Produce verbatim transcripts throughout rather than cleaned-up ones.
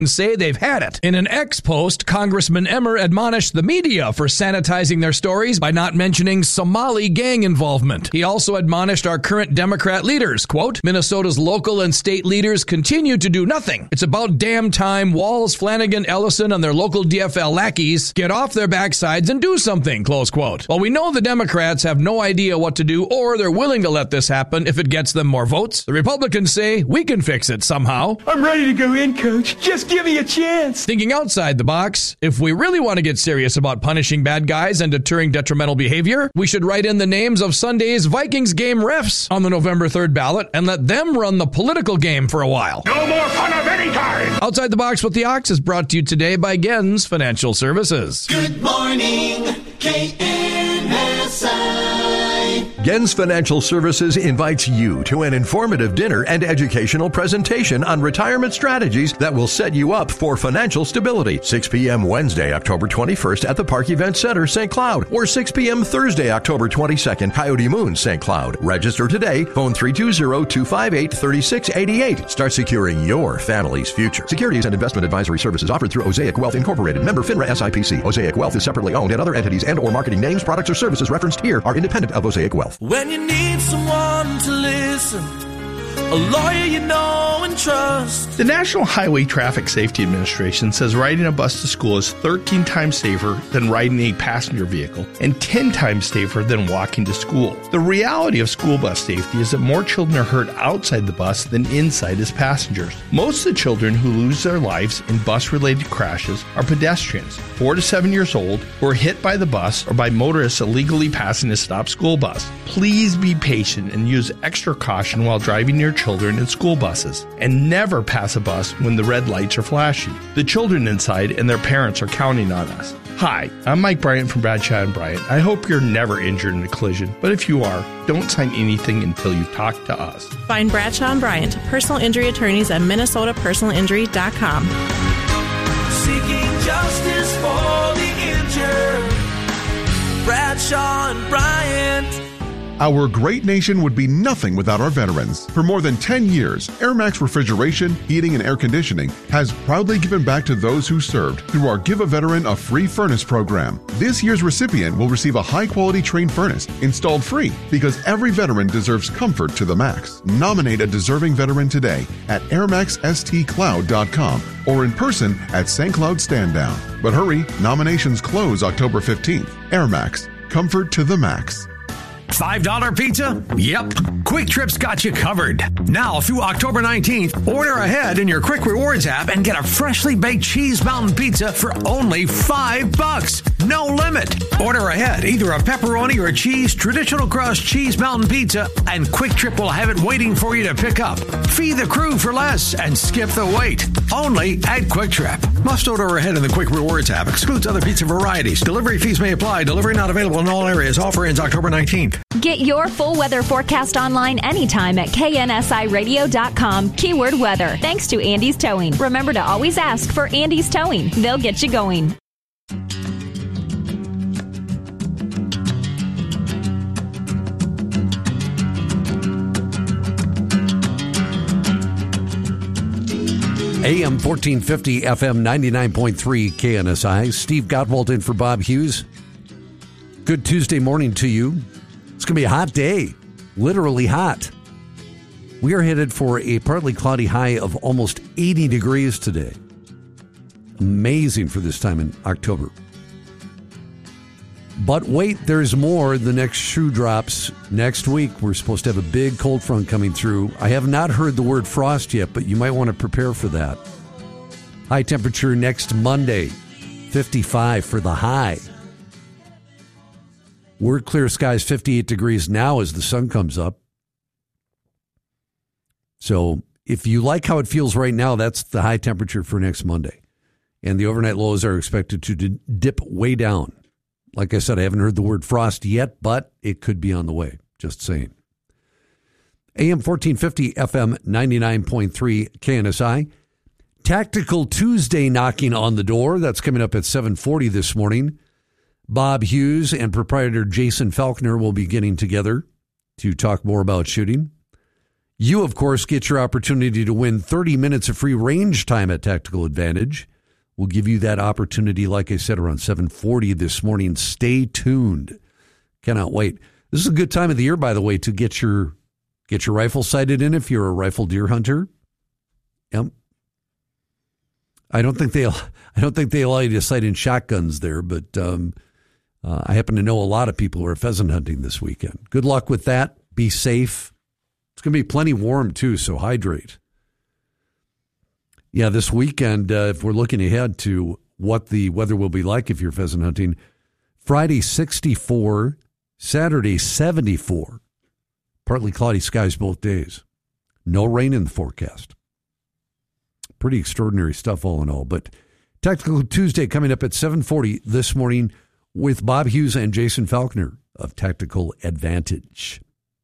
say they've had it. In an X post, Congressman Emmer admonished the media for sanitizing their stories by not mentioning Somali gang involvement. He also admonished our current Democrat leaders, quote, Minnesota's local and state leaders continue to do nothing. It's about damn time Walz, Flanagan, Ellison, and their local D F L lackeys get off their backsides and do something, close quote. While we know the Democrats have no idea what to do or they're willing to let this happen if it gets them more votes, the Republicans say we can fix it somehow. I'm ready to go in, Coach. Just give me a chance. Thinking outside the box, if we really want to get serious about punishing bad guys and deterring detrimental behavior, we should write in the names of Sunday's Vikings game refs on the November third ballot and let them run the political game for a while. No more fun of any kind. Outside the Box with the Ox is brought to you today by Gens Financial Services. Good morning, K N S I. Gens Financial Services invites you to an informative dinner and educational presentation on retirement strategies that will set you up for financial stability. six p.m. Wednesday, October twenty-first at the Park Event Center, Saint Cloud, or six p.m. Thursday, October twenty-second, Coyote Moon, Saint Cloud. Register today. Phone three two zero, two five eight, three six eight eight. Start securing your family's future. Securities and investment advisory services offered through Osaic Wealth Incorporated. Member FINRA S I P C. Osaic Wealth is separately owned, and other entities and or marketing names, products, or services referenced here are independent of Osaic Wealth. When you need someone to listen, a lawyer you know and trust. The National Highway Traffic Safety Administration says riding a bus to school is thirteen times safer than riding a passenger vehicle and ten times safer than walking to school. The reality of school bus safety is that more children are hurt outside the bus than inside as passengers. Most of the children who lose their lives in bus-related crashes are pedestrians, four to seven years old, who are hit by the bus or by motorists illegally passing a stopped school bus. Please be patient and use extra caution while driving your children in school buses, and never pass a bus when the red lights are flashing. The children inside and their parents are counting on us. Hi, I'm Mike Bryant from Bradshaw and Bryant. I hope you're never injured in a collision, but if you are, don't sign anything until you talk to us. Find Bradshaw and Bryant, personal injury attorneys at minnesota personal injury dot com. Seeking justice for the injured. Bradshaw and Bryant. Our great nation would be nothing without our veterans. For more than ten years, AirMax Refrigeration, Heating, and Air Conditioning has proudly given back to those who served through our Give a Veteran a Free Furnace program. This year's recipient will receive a high-quality Trane furnace installed free because every veteran deserves comfort to the max. Nominate a deserving veteran today at air max s t cloud dot com or in person at Saint Cloud Stand Down. But hurry, nominations close October fifteenth. AirMax, comfort to the max. five dollar pizza? Yep. Quick Trip's got you covered. Now through October nineteenth, order ahead in your Quick Rewards app and get a freshly baked cheese mountain pizza for only five bucks. No limit. Order ahead either a pepperoni or cheese traditional crust cheese mountain pizza, and Quick Trip will have it waiting for you to pick up. Feed the crew for less and skip the wait. Only at Quick Trip. Must order ahead in the Quick Rewards app. Excludes other pizza varieties. Delivery fees may apply. Delivery not available in all areas. Offer ends October nineteenth. Get your full weather forecast online anytime at K N S I radio dot com. Keyword weather. Thanks to Andy's Towing. Remember to always ask for Andy's Towing. They'll get you going. A M fourteen fifty, F M ninety-nine point three, K N S I. Steve Gottwald in for Bob Hughes. Good Tuesday morning to you. It's going to be a hot day. Literally hot. We are headed for a partly cloudy high of almost eighty degrees today. Amazing for this time in October. But wait, there's more. The next shoe drops next week. We're supposed to have a big cold front coming through. I have not heard the word frost yet, but you might want to prepare for that. High temperature next Monday, fifty-five for the high. We're clear skies, fifty-eight degrees now as the sun comes up. So if you like how it feels right now, that's the high temperature for next Monday. And the overnight lows are expected to dip way down. Like I said, I haven't heard the word frost yet, but it could be on the way. Just saying. A M fourteen fifty, F M ninety-nine point three, K N S I. Tactical Tuesday knocking on the door. That's coming up at seven forty this morning. Bob Hughes and proprietor Jason Falconer will be getting together to talk more about shooting. You, of course, get your opportunity to win thirty minutes of free range time at Tactical Advantage. We'll give you that opportunity, like I said, around seven forty this morning. Stay tuned. Cannot wait. This is a good time of the year, by the way, to get your get your rifle sighted in if you're a rifle deer hunter. Yep. I don't think they I don't think they allow you to sight in shotguns there, but um, uh, I happen to know a lot of people who are pheasant hunting this weekend. Good luck with that. Be safe. It's going to be plenty warm, too, so hydrate. Yeah, this weekend, uh, if we're looking ahead to what the weather will be like if you're pheasant hunting, Friday, sixty-four, Saturday, seventy-four. Partly cloudy skies both days. No rain in the forecast. Pretty extraordinary stuff all in all. But Tactical Tuesday coming up at seven forty this morning with Bob Hughes and Jason Falconer of Tactical Advantage.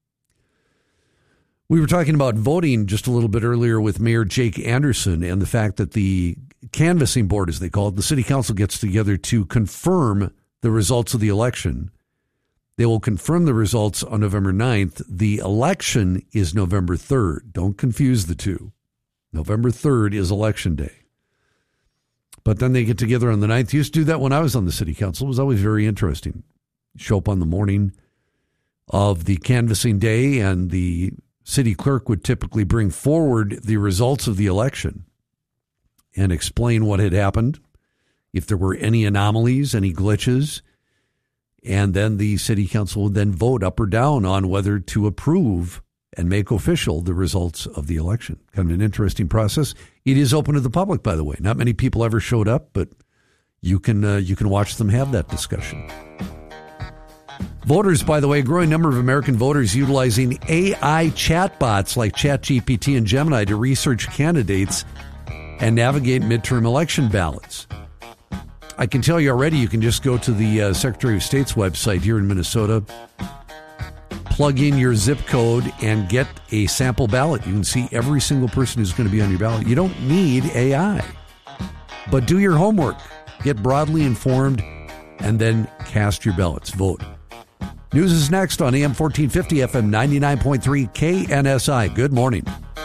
We were talking about voting just a little bit earlier with Mayor Jake Anderson and the fact that the canvassing board, as they call it, the city council gets together to confirm the results of the election. They will confirm the results on November ninth. The election is November third. Don't confuse the two. November third is election day. But then they get together on the ninth. Used to do that when I was on the city council. It was always very interesting. Show up on the morning of the canvassing day, and the city clerk would typically bring forward the results of the election and explain what had happened, if there were any anomalies, any glitches, and then the city council would then vote up or down on whether to approve and make official the results of the election. Kind of an interesting process. It is open to the public, by the way. Not many people ever showed up, but you can uh, you can watch them have that discussion. Voters, by the way, a growing number of American voters utilizing A I chatbots like ChatGPT and Gemini to research candidates and navigate midterm election ballots. I can tell you already, you can just go to the uh, Secretary of State's website here in Minnesota, plug in your zip code, and get a sample ballot. You can see every single person who's going to be on your ballot. You don't need A I, but do your homework. Get broadly informed, and then cast your ballots. Vote. News is next on A M fourteen fifty, F M ninety-nine point three, K N S I. Good morning.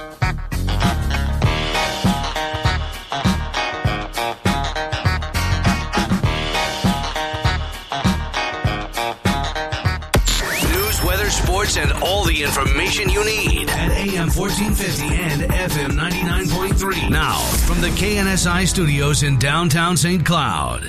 News, weather, sports, and all the information you need at A M fourteen fifty and F M ninety-nine point three. Now, from the K N S I studios in downtown Saint Cloud.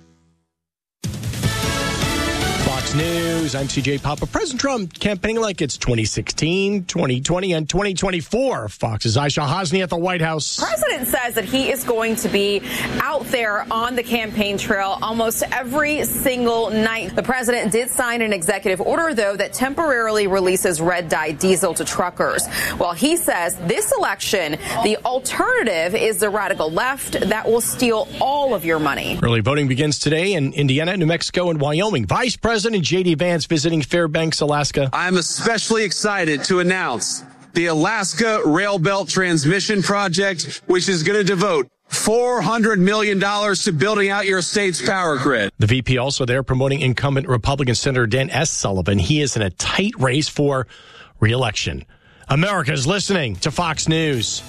News. I'm C J Papa. President Trump campaigning like it's twenty sixteen, twenty twenty, and twenty twenty-four. Fox's Aisha Hosni at the White House. The president says that he is going to be out there on the campaign trail almost every single night. The president did sign an executive order, though, that temporarily releases red-dye diesel to truckers. Well, he says this election, the alternative is the radical left that will steal all of your money. Early voting begins today in Indiana, New Mexico, and Wyoming. Vice President J D Vance visiting Fairbanks, Alaska. I'm especially excited to announce the Alaska Rail Belt Transmission Project, which is going to devote four hundred million dollars to building out your state's power grid. The V P also there promoting incumbent Republican Senator Dan S. Sullivan. He is in a tight race for re-election. America's listening to Fox News.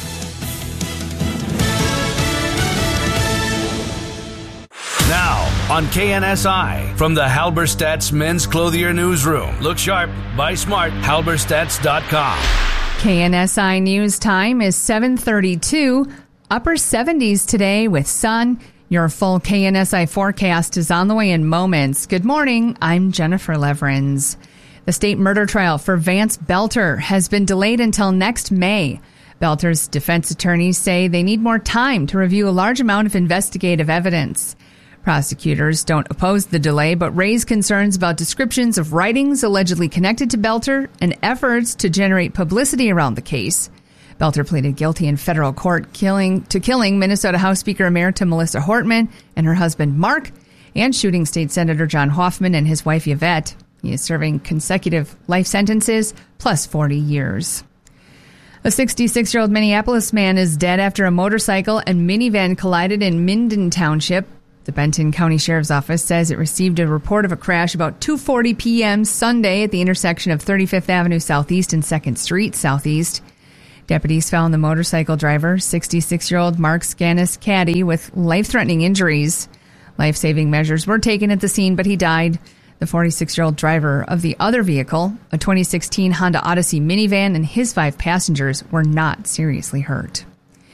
Now, on K N S I, from the Halberstadt's Men's Clothier Newsroom. Look sharp, buy smart, halberstadts dot com. K N S I News Time is seven thirty-two, upper seventies today with sun. Your full K N S I forecast is on the way in moments. Good morning, I'm Jennifer Leverins. The state murder trial for Vance Belter has been delayed until next May. Belter's defense attorneys say they need more time to review a large amount of investigative evidence. Prosecutors don't oppose the delay, but raise concerns about descriptions of writings allegedly connected to Belter and efforts to generate publicity around the case. Belter pleaded guilty in federal court killing to killing Minnesota House Speaker Emerita Melissa Hortman and her husband Mark, and shooting State Senator John Hoffman and his wife Yvette. He is serving consecutive life sentences plus forty years. A sixty-six-year-old Minneapolis man is dead after a motorcycle and minivan collided in Minden Township. The Benton County Sheriff's Office says it received a report of a crash about two forty p.m. Sunday at the intersection of thirty-fifth Avenue Southeast and second Street Southeast. Deputies found the motorcycle driver, sixty-six-year-old Mark Scanis Caddy, with life-threatening injuries. Life-saving measures were taken at the scene, but he died. The forty-six-year-old driver of the other vehicle, a twenty sixteen Honda Odyssey minivan, and his five passengers were not seriously hurt.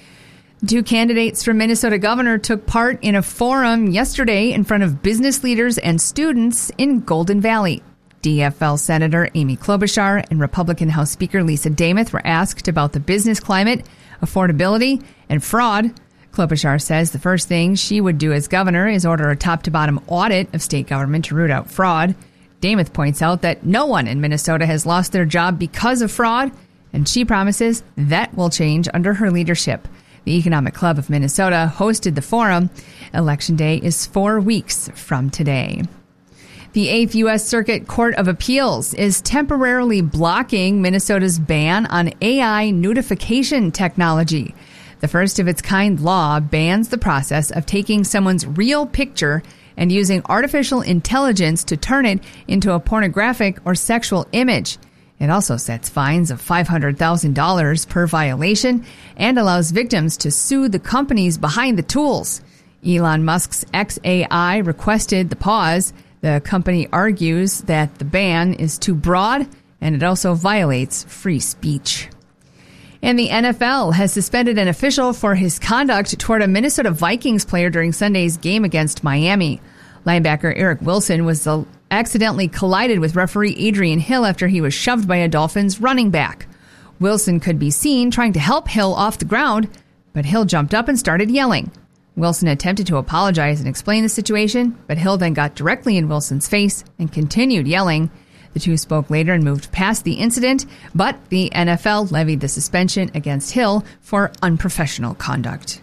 Two candidates for Minnesota governor took part in a forum yesterday in front of business leaders and students in Golden Valley. D F L Senator Amy Klobuchar and Republican House Speaker Lisa Demuth were asked about the business climate, affordability, and fraud. Klobuchar says the first thing she would do as governor is order a top-to-bottom audit of state government to root out fraud. Demuth points out that no one in Minnesota has lost their job because of fraud, and she promises that will change under her leadership. The Economic Club of Minnesota hosted the forum. Election Day is four weeks from today. The Eighth U S Circuit Court of Appeals is temporarily blocking Minnesota's ban on A I nudification technology. The first of its kind law bans the process of taking someone's real picture and using artificial intelligence to turn it into a pornographic or sexual image. It also sets fines of five hundred thousand dollars per violation and allows victims to sue the companies behind the tools. Elon Musk's X A I requested the pause. The company argues that the ban is too broad and it also violates free speech. And the N F L has suspended an official for his conduct toward a Minnesota Vikings player during Sunday's game against Miami. Linebacker Eric Wilson was accidentally collided with referee Adrian Hill after he was shoved by a Dolphins running back. Wilson could be seen trying to help Hill off the ground, but Hill jumped up and started yelling. Wilson attempted to apologize and explain the situation, but Hill then got directly in Wilson's face and continued yelling. The two spoke later and moved past the incident, but the N F L levied the suspension against Hill for unprofessional conduct.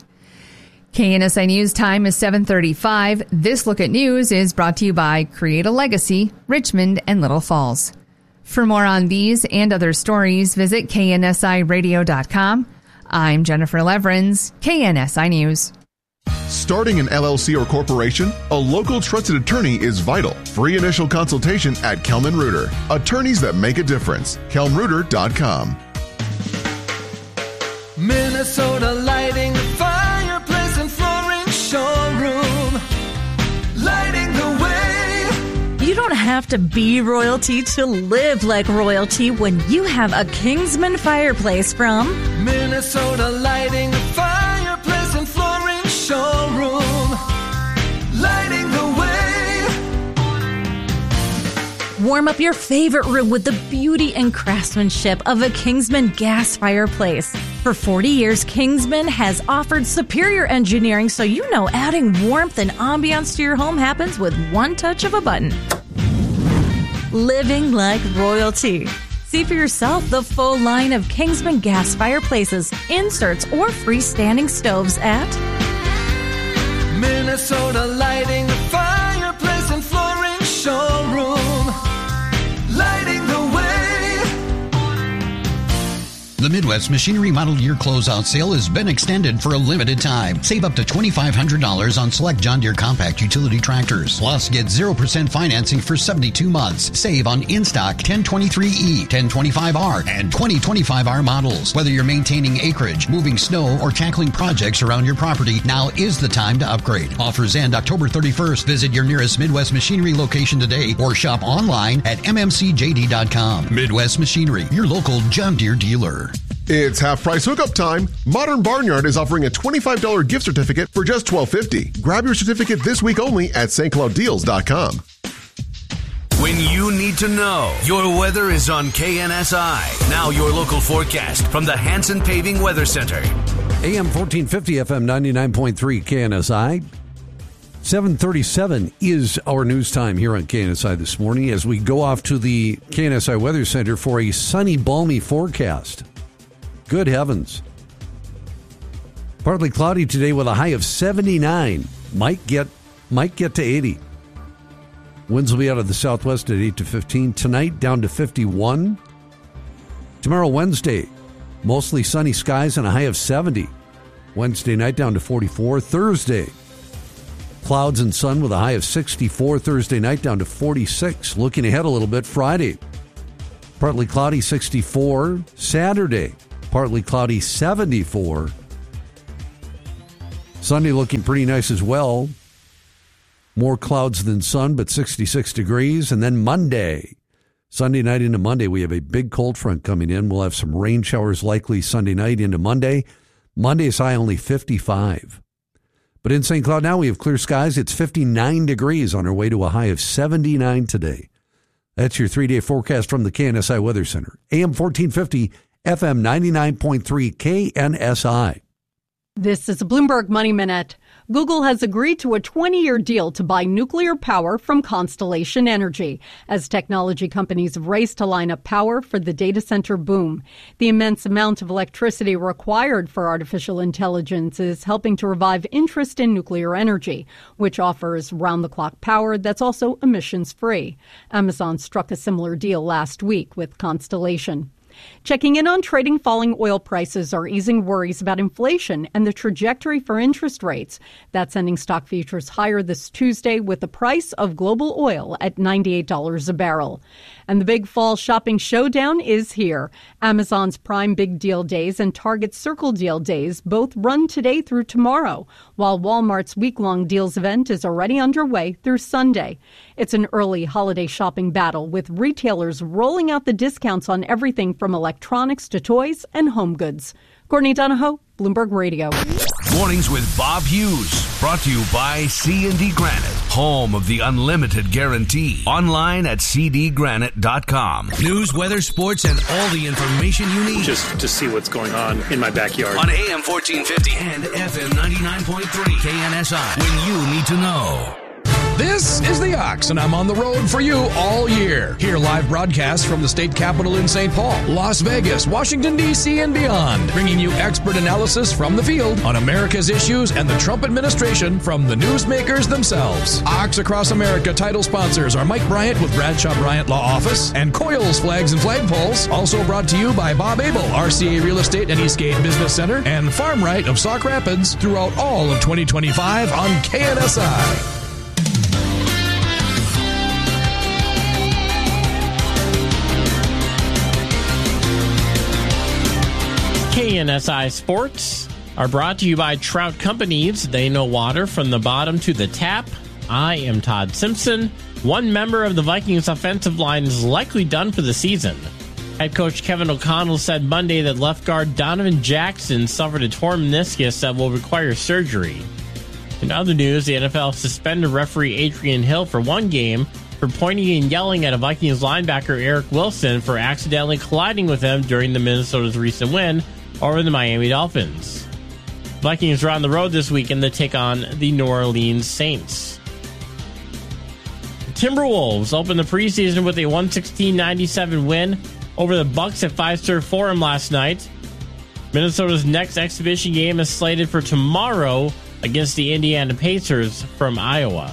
K N S I News time is seven thirty-five. This Look at News is brought to you by Create a Legacy, Richmond and Little Falls. For more on these and other stories, visit K N S I radio dot com. I'm Jennifer Leverins, K N S I News. Starting an L L C or corporation, a local trusted attorney is vital. Free initial consultation at Kelman Reuter. Attorneys that make a difference. Kelm Reuter dot com. Minnesota Lighting, fireplace and flooring showroom. Lighting the way. You don't have to be royalty to live like royalty when you have a Kingsman fireplace from Minnesota Lighting, fireplace and flooring showroom. Lighting the way. Warm up your favorite room with the beauty and craftsmanship of a Kingsman gas fireplace. For forty years, Kingsman has offered superior engineering, so you know adding warmth and ambiance to your home happens with one touch of a button. Living like royalty. See for yourself the full line of Kingsman gas fireplaces, inserts, or freestanding stoves at Minnesota Lighting, fireplace and flooring showroom. Lighting the way. The Midwest Machinery Model Year Closeout Sale has been extended for a limited time. Save up to twenty-five hundred dollars on select John Deere compact utility tractors. Plus, get zero percent financing for seventy-two months. Save on in-stock ten twenty-three E, ten twenty-five R, and twenty twenty-five R models. Whether you're maintaining acreage, moving snow, or tackling projects around your property, now is the time to upgrade. Offers end October thirty-first. Visit your nearest Midwest Machinery location today or shop online at M M C J D dot com. Midwest Machinery, your local John Deere dealer. It's half-price hookup time. Modern Barnyard is offering a twenty-five dollars gift certificate for just twelve fifty. Grab your certificate this week only at St Cloud Deals dot com. When you need to know, your weather is on K N S I. Now your local forecast from the Hanson Paving Weather Center. A M fourteen fifty, F M ninety-nine point three K N S I. seven thirty-seven is our news time here on K N S I this morning as we go off to the K N S I Weather Center for a sunny, balmy forecast. Good heavens. Partly cloudy today with a high of seventy-nine. Might get might get to eighty. Winds will be out of the southwest at eight to fifteen. Tonight down to fifty-one. Tomorrow, Wednesday, mostly sunny skies and a high of seventy. Wednesday night down to forty-four. Thursday, clouds and sun with a high of sixty-four Thursday night, down to forty-six. Looking ahead a little bit, Friday, partly cloudy, sixty-four. Saturday, partly cloudy, seventy-four. Sunday looking pretty nice as well. More clouds than sun, but sixty-six degrees. And then Monday, Sunday night into Monday, we have a big cold front coming in. We'll have some rain showers likely Sunday night into Monday. Monday is high only fifty-five. But in Saint Cloud now, we have clear skies. It's fifty-nine degrees on our way to a high of seventy-nine today. That's your three-day forecast from the K N S I Weather Center. A M fourteen fifty, F M ninety-nine point three, K N S I. This is a Bloomberg Money Minute. Google has agreed to a twenty-year deal to buy nuclear power from Constellation Energy as technology companies race to line up power for the data center boom. The immense amount of electricity required for artificial intelligence is helping to revive interest in nuclear energy, which offers round-the-clock power that's also emissions-free. Amazon struck a similar deal last week with Constellation. Checking in on trading, falling oil prices are easing worries about inflation and the trajectory for interest rates. That's sending stock futures higher this Tuesday with the price of global oil at ninety-eight dollars a barrel. And the big fall shopping showdown is here. Amazon's Prime Big Deal Days and Target's Circle Deal Days both run today through tomorrow, while Walmart's week-long deals event is already underway through Sunday. It's an early holiday shopping battle with retailers rolling out the discounts on everything from electronics to toys and home goods. Courtney Donahoe, Bloomberg Radio. Mornings with Bob Hughes, brought to you by C and D Granite, home of the unlimited guarantee. Online at c d granite dot com. News, weather, sports, and all the information you need. Just to see what's going on in my backyard. On A M fourteen fifty and F M ninety-nine point three K N S I, when you need to know. This is The Ox, and I'm on the road for you all year. Hear live broadcasts from the state capitol in Saint Paul, Las Vegas, Washington, D C, and beyond, bringing you expert analysis from the field on America's issues and the Trump administration from the newsmakers themselves. Ox Across America title sponsors are Mike Bryant with Bradshaw Bryant Law Office and Coils Flags and Flagpoles, also brought to you by Bob Abel, R C A Real Estate and Eastgate Business Center, and Farm Right of Sauk Rapids throughout all of twenty twenty-five on K N S I. K N S I Sports are brought to you by Trout Companies. They know water from the bottom to the tap. I am Todd Simpson. One member of the Vikings offensive line is likely done for the season. Head coach Kevin O'Connell said Monday that left guard Donovan Jackson suffered a torn meniscus that will require surgery. In other news, the N F L suspended referee Adrian Hill for one game for pointing and yelling at a Vikings linebacker Eric Wilson for accidentally colliding with him during the Minnesota's recent win over the Miami Dolphins. Vikings are on the road this weekend to take on the New Orleans Saints. The Timberwolves opened the preseason with a one sixteen ninety-seven win over the Bucks at Fiserv Forum last night. Minnesota's next exhibition game is slated for tomorrow against the Indiana Pacers from Iowa.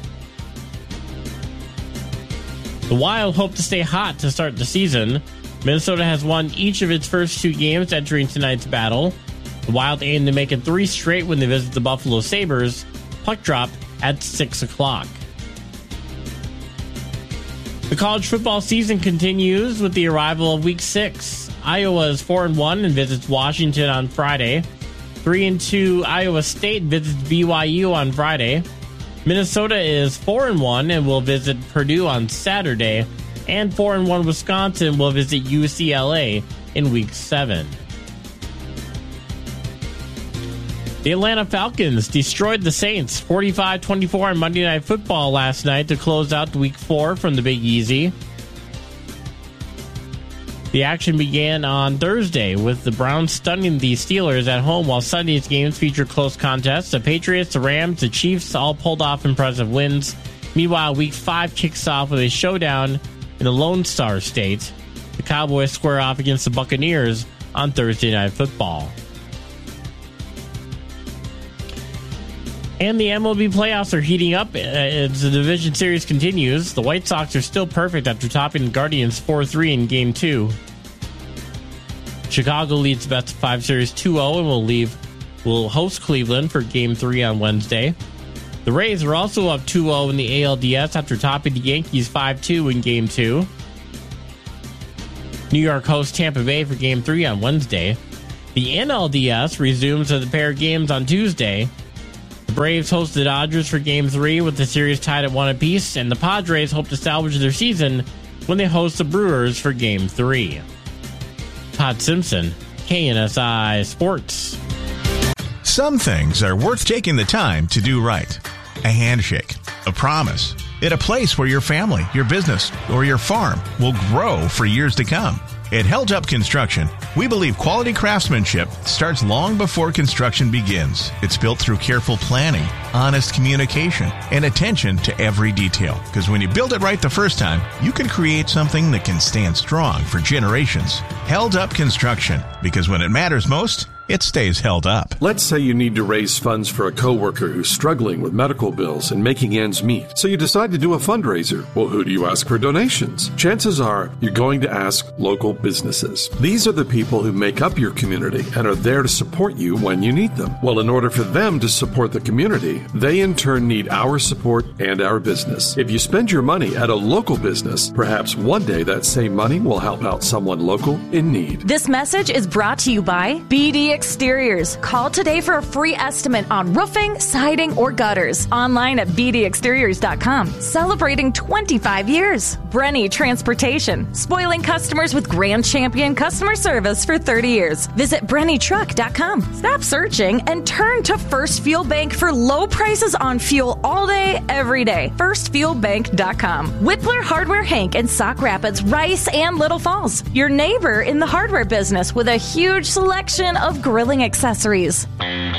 The Wild hope to stay hot to start the season. Minnesota has won each of its first two games entering tonight's battle. The Wild aim to make it three straight when they visit the Buffalo Sabres. Puck drop at six o'clock. The college football season continues with the arrival of Week six. Iowa is four and one and visits Washington on Friday. three and two Iowa State visits B Y U on Friday. Minnesota is four and one and will visit Purdue on Saturday. And four and one Wisconsin will visit U C L A in Week seven. The Atlanta Falcons destroyed the Saints forty-five twenty-four on Monday Night Football last night to close out Week four from the Big Easy. The action began on Thursday with the Browns stunning the Steelers at home, while Sunday's games featured close contests. The Patriots, the Rams, the Chiefs all pulled off impressive wins. Meanwhile, Week five kicks off with a showdown in the Lone Star State. The Cowboys square off against the Buccaneers on Thursday Night Football. And the M L B playoffs are heating up as the division series continues. The White Sox are still perfect after topping the Guardians four three in Game two. Chicago leads the best of five series two oh and will leave will host Cleveland for Game three on Wednesday. The Rays are also up two oh in the A L D S after topping the Yankees five two in Game two. New York hosts Tampa Bay for Game three on Wednesday. The N L D S resumes with a pair of games on Tuesday. The Braves host the Dodgers for Game three with the series tied at one apiece, and the Padres hope to salvage their season when they host the Brewers for Game three. Todd Simpson, K N S I Sports. Some things are worth taking the time to do right. A handshake, a promise, at a place where your family, your business, or your farm will grow for years to come. At Held Up Construction, we believe quality craftsmanship starts long before construction begins. It's built through careful planning, honest communication, and attention to every detail. Because when you build it right the first time, you can create something that can stand strong for generations. Held Up Construction, because when it matters most, it stays held up. Let's say you need to raise funds for a coworker who's struggling with medical bills and making ends meet. So you decide to do a fundraiser. Well, who do you ask for donations? Chances are you're going to ask local businesses. These are the people who make up your community and are there to support you when you need them. Well, in order for them to support the community, they in turn need our support and our business. If you spend your money at a local business, perhaps one day that same money will help out someone local in need. This message is brought to you by B D Exteriors. Call today for a free estimate on roofing, siding, or gutters. Online at b d exteriors dot com. Celebrating twenty-five years. Brenny Transportation. Spoiling customers with Grand Champion customer service for thirty years. Visit brenny truck dot com. Stop searching and turn to First Fuel Bank for low prices on fuel all day, every day. first fuel bank dot com. Whippler Hardware Hank in Sauk Rapids, Rice, and Little Falls. Your neighbor in the hardware business with a huge selection of grilling accessories.